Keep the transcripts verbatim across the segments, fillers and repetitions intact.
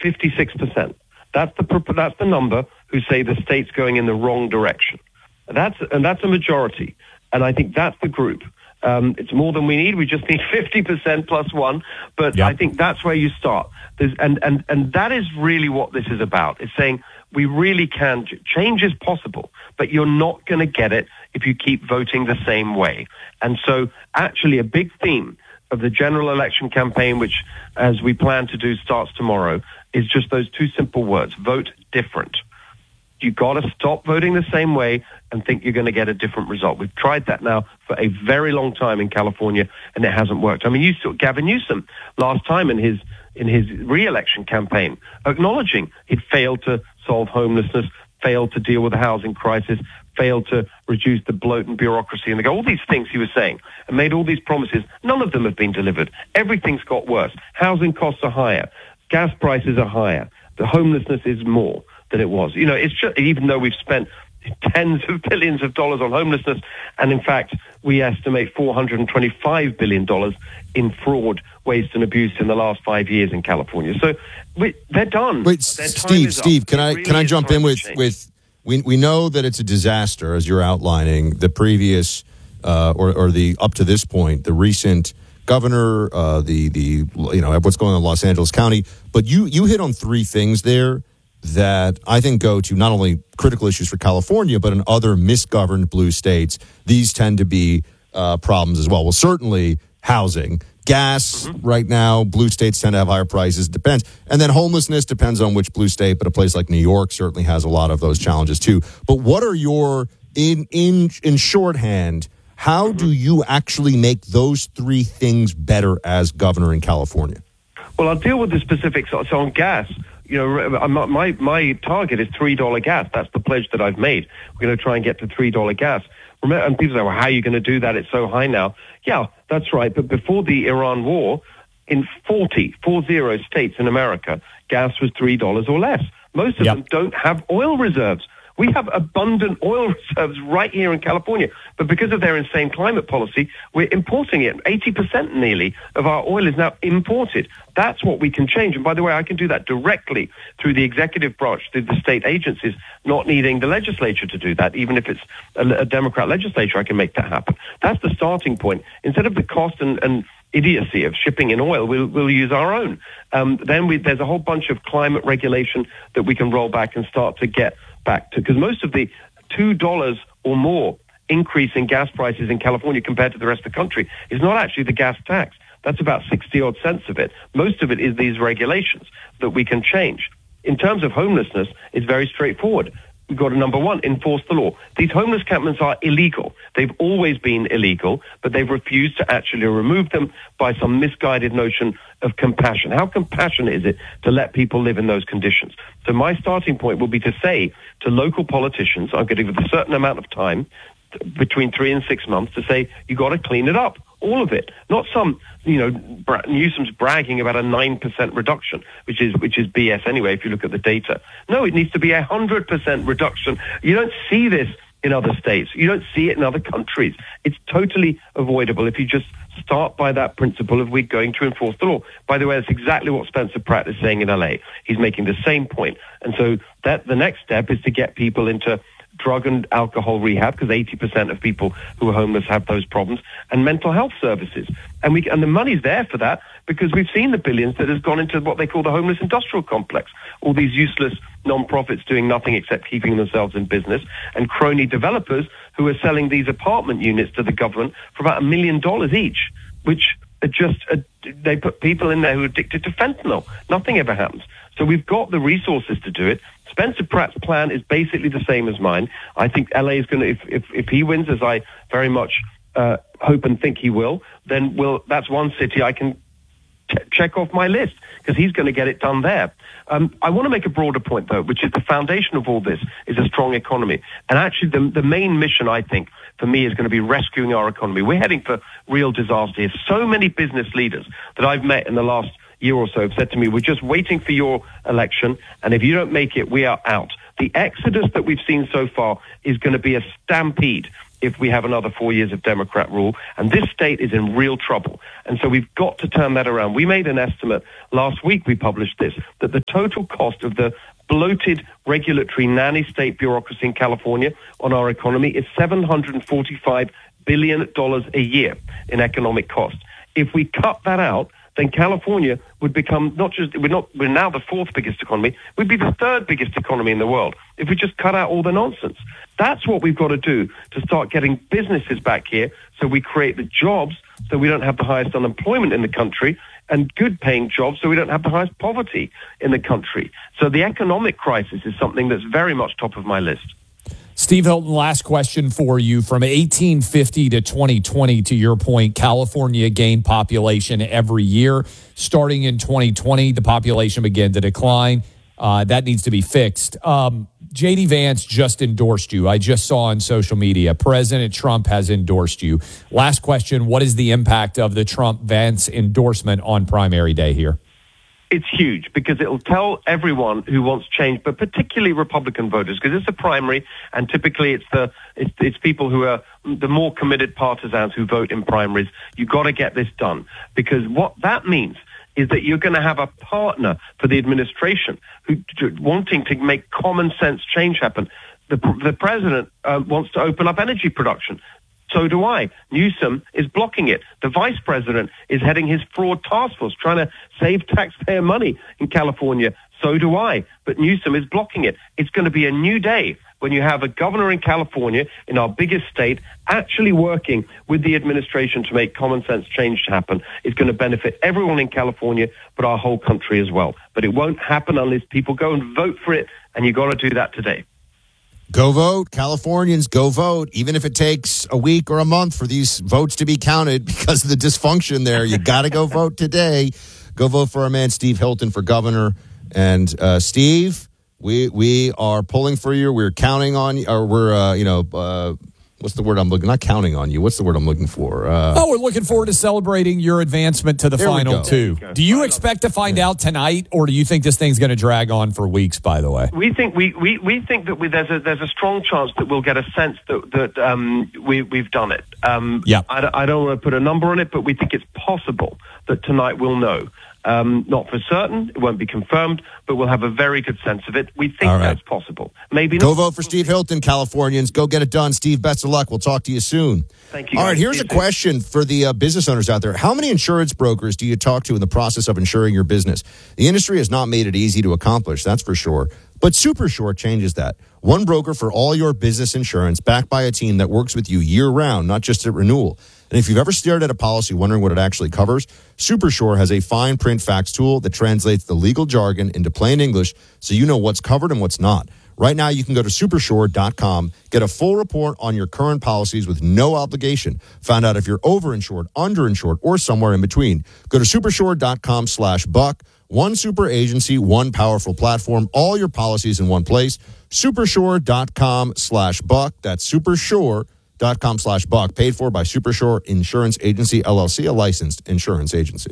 fifty-six percent. That's the that's the number who say the state's going in the wrong direction. That's and that's a majority, and I think that's the group. Um, it's more than we need. We just need fifty percent plus one. But yep. I think that's where you start. There's, and, and, and that is really what this is about. It's saying we really can. Change is possible, but you're not going to get it if you keep voting the same way. And so actually a big theme of the general election campaign, which as we plan to do starts tomorrow, is just those two simple words: vote different. You got to stop voting the same way and think you're going to get a different result. We've tried that now for a very long time in California, and it hasn't worked. I mean, you saw Gavin Newsom last time in his in his re-election campaign acknowledging he'd failed to solve homelessness, failed to deal with the housing crisis, failed to reduce the bloat and bureaucracy, and all these things he was saying, and made all these promises. None of them have been delivered. Everything's got worse. Housing costs are higher. Gas prices are higher. The homelessness is more than it was. You know, it's just, even though we've spent tens of billions of dollars on homelessness, and in fact, we estimate four hundred twenty-five billion dollars in fraud, waste, and abuse in the last five years in California. So we, they're done. Wait, Steve, Steve, can I really can I jump in with with we we know that it's a disaster as you're outlining the previous uh, or or the up to this point the recent governor, uh, the the you know what's going on in Los Angeles County, but you you hit on three things there that I think go to not only critical issues for California, but in other misgoverned blue states. These tend to be uh, problems as well. Well, certainly housing. Gas, mm-hmm. right now, blue states tend to have higher prices. Depends. And then homelessness depends on which blue state, but a place like New York certainly has a lot of those challenges too. But what are your, in in in shorthand, how mm-hmm. do you actually make those three things better as governor in California? Well, I'll deal with the specifics. So on gas, you know, my my target is three dollars gas. That's the pledge that I've made. We're going to try and get to three dollars gas. Remember, and people say, well, how are you going to do that? It's so high now. Yeah, that's right. But before the Iran war, in forty, four zero states in America, gas was three dollars or less. Most of yep. them don't have oil reserves. We have abundant oil reserves right here in California, but because of their insane climate policy, we're importing it. eighty percent nearly of our oil is now imported. That's what we can change. And by the way, I can do that directly through the executive branch, through the state agencies, not needing the legislature to do that. Even if it's a, a Democrat legislature, I can make that happen. That's the starting point. Instead of the cost and, and idiocy of shipping in oil, we'll, we'll use our own. Um, then we, there's a whole bunch of climate regulation that we can roll back and start to get back to, because most of the two dollars or more increase in gas prices in California compared to the rest of the country is not actually the gas tax. That's about sixty odd cents of it. Most of it is these regulations that we can change. In terms of homelessness, it's very straightforward. We've got to, number one, enforce the law. These homeless encampments are illegal. They've always been illegal, but they've refused to actually remove them by some misguided notion of compassion. How compassionate is it to let people live in those conditions? So my starting point will be to say to local politicians, I'm going to give a certain amount of time, between three and six months, to say, you got to clean it up. All of it. Not some, you know, Bra- Newsom's bragging about a nine percent reduction, which is which is B S anyway, if you look at the data. No, it needs to be a one hundred percent reduction. You don't see this in other states. You don't see it in other countries. It's totally avoidable if you just start by that principle of we're going to enforce the law. By the way, that's exactly what Spencer Pratt is saying in L A. He's making the same point. And so that the next step is to get people into drug and alcohol rehab, because eighty percent of people who are homeless have those problems, and mental health services. And we and the money's there for that because we've seen the billions that has gone into what they call the homeless industrial complex. All these useless non-profits doing nothing except keeping themselves in business, and crony developers who are selling these apartment units to the government for about a million dollars each, which are just, uh, they put people in there who are addicted to fentanyl. Nothing ever happens. So we've got the resources to do it. Spencer Pratt's plan is basically the same as mine. I think L A is going to, if, if, if he wins, as I very much uh, hope and think he will, then we'll, that's one city I can t- check off my list, because he's going to get it done there. Um, I want to make a broader point, though, which is the foundation of all this is a strong economy. And actually, the, the main mission, I think, for me, is going to be rescuing our economy. We're heading for real disaster here. So many business leaders that I've met in the last year or so have said to me, we're just waiting for your election, and if you don't make it, we are out. The exodus that we've seen so far is going to be a stampede if we have another four years of Democrat rule. And this state is in real trouble. And so we've got to turn that around. We made an estimate last week, we published this, that the total cost of the bloated regulatory nanny state bureaucracy in California on our economy is seven hundred forty-five billion dollars a year in economic cost. If we cut that out, then California would become not just, we're not, we're now the fourth biggest economy, we'd be the third biggest economy in the world if we just cut out all the nonsense. That's what we've got to do to start getting businesses back here so we create the jobs so we don't have the highest unemployment in the country and good paying jobs so we don't have the highest poverty in the country. So the economic crisis is something that's very much top of my list. Steve Hilton, last question for you. From eighteen fifty to twenty twenty, to your point, California gained population every year. Starting in twenty twenty, the population began to decline. Uh, that needs to be fixed. Um, J D Vance just endorsed you. I just saw on social media, President Trump has endorsed you. Last question, what is the impact of the Trump-Vance endorsement on primary day here? It's huge because it'll tell everyone who wants change, but particularly Republican voters, because it's a primary, and typically it's the it's, it's people who are the more committed partisans who vote in primaries. You've got to get this done, because what that means is that you're going to have a partner for the administration who wanting to make common sense change happen. The, the president uh, wants to open up energy production. So do I. Newsom is blocking it. The vice president is heading his fraud task force, trying to save taxpayer money in California. So do I. But Newsom is blocking it. It's going to be a new day when you have a governor in California, in our biggest state, actually working with the administration to make common sense change happen. It's going to benefit everyone in California, but our whole country as well. But it won't happen unless people go and vote for it, and you've got to do that today. Go vote. Californians, go vote. Even if it takes a week or a month for these votes to be counted because of the dysfunction there, you got to go vote today. Go vote for our man Steve Hilton for governor. And uh, Steve, we we are pulling for you. We're counting on you. Or we're, uh, you know, uh, what's the word I'm looking? Not counting on you. What's the word I'm looking for? Uh, oh, we're looking forward to celebrating your advancement to the final two. Do you expect to find out tonight, or do you think this thing's going to drag on for weeks? By the way, we think we we, we think that we, there's a there's a strong chance that we'll get a sense that that um, we we've done it. Um, yeah, I, I don't want to put a number on it, but we think it's possible that tonight we'll know. Um, not for certain, it won't be confirmed, but we'll have a very good sense of it. We think right. that's possible. Maybe Go not. vote for Steve Hilton, Californians. Go get it done. Steve, best of luck. We'll talk to you soon. Thank you. All right, here's a question for the uh, business owners out there. How many insurance brokers do you talk to in the process of insuring your business? The industry has not made it easy to accomplish, that's for sure. But SuperSure changes that. One broker for all your business insurance, backed by a team that works with you year-round, not just at renewal. And if you've ever stared at a policy wondering what it actually covers, SuperSure has a fine print facts tool that translates the legal jargon into plain English so you know what's covered and what's not. Right now, you can go to supersure dot com, get a full report on your current policies with no obligation. Find out if you're overinsured, underinsured, or somewhere in between. Go to supersure dot com slash buck. One super agency, one powerful platform, all your policies in one place. supersure dot com slash buck. That's supersure dot com slash buck. Paid for by SuperSure Insurance Agency, L L C, a licensed insurance agency.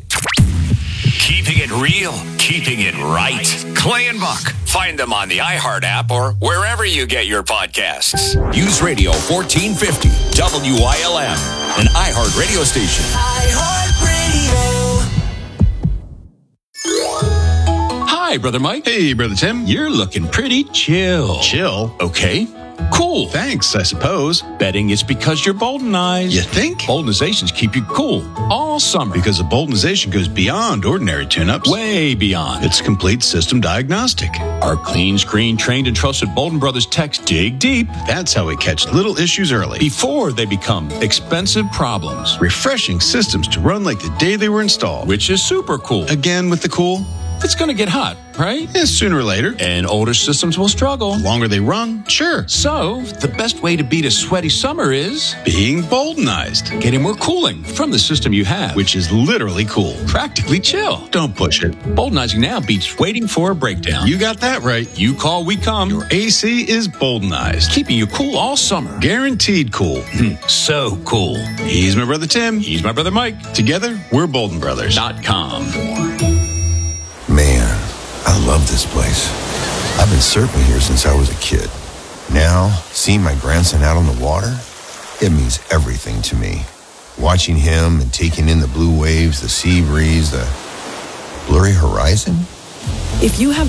Keeping it real, keeping it right. Clay and Buck. Find them on the iHeart app or wherever you get your podcasts. Use Radio fourteen fifty, W I L M, an iHeart radio station. iHeart Radio. Hi, Brother Mike. Hey, Brother Tim. You're looking pretty chill. Chill? Okay. Cool. Thanks, I suppose. Betting it's because you're Boldenized. You think? Boldenizations keep you cool all summer. Because a Boldenization goes beyond ordinary tune-ups. Way beyond. It's complete system diagnostic. Our clean screen, trained and trusted Bolden Brothers techs dig deep. That's how we catch little issues early. Before they become expensive problems. Refreshing systems to run like the day they were installed. Which is super cool. Again with the cool. It's going to get hot, right? Yeah, sooner or later. And older systems will struggle. The longer they run, sure. So, the best way to beat a sweaty summer is... being Boldenized. Getting more cooling from the system you have. Which is literally cool. Practically chill. Don't push it. Boldenizing now beats waiting for a breakdown. You got that right. You call, we come. Your A C is Boldenized. Keeping you cool all summer. Guaranteed cool. So cool. He's my brother Tim. He's my brother Mike. Together, we're Bolden Brothers. Dot com. Man, I love this place. I've been surfing here since I was a kid. Now, seeing my grandson out on the water, It means everything to me. Watching him and taking in the blue waves, the sea breeze, the blurry horizon. If you have